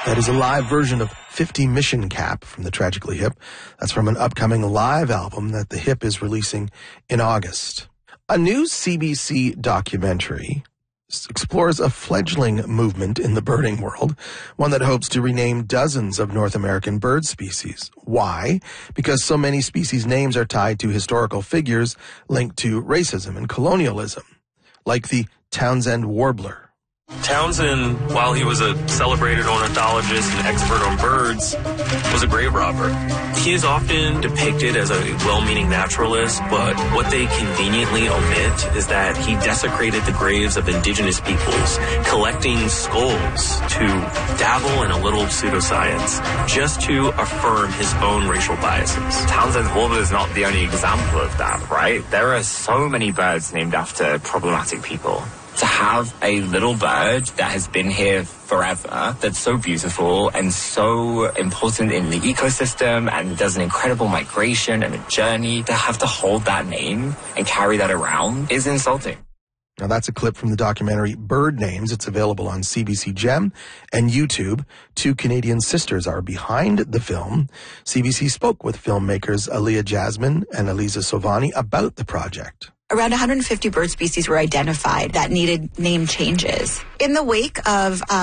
That is a live version of 50 Mission Cap from the Tragically Hip. That's from an upcoming live album that the Hip is releasing in August. A new CBC documentary explores a fledgling movement in the birding world, one that hopes to rename dozens of North American bird species. Why? Because so many species names are tied to historical figures linked to racism and colonialism, like the Townsend warbler. Townsend, while he was a celebrated ornithologist and expert on birds, was a grave robber. He is often depicted as a well-meaning naturalist, but what they conveniently omit is that he desecrated the graves of indigenous peoples, collecting skulls to dabble in a little pseudoscience, just to affirm his own racial biases. Townsend's warbler is not the only example of that, right? There are so many birds named after problematic people. To have a little bird that has been here forever, that's so beautiful and so important in the ecosystem and does an incredible migration and a journey, to have to hold that name and carry that around is insulting. Now, that's a clip from the documentary Bird Names. It's available on CBC Gem and YouTube. Two Canadian sisters are behind the film. CBC spoke with filmmakers Aaliyah Jasmine and Eliza Sovani about the project. Around 150 bird species were identified that needed name changes. In the wake of